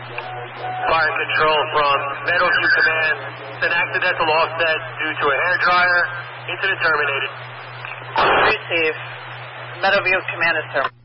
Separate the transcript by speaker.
Speaker 1: Fire control from Meadowview Command. It's an accidental offset due to a hairdryer. Incident terminated.
Speaker 2: Receive. Meadowview Command is terminated.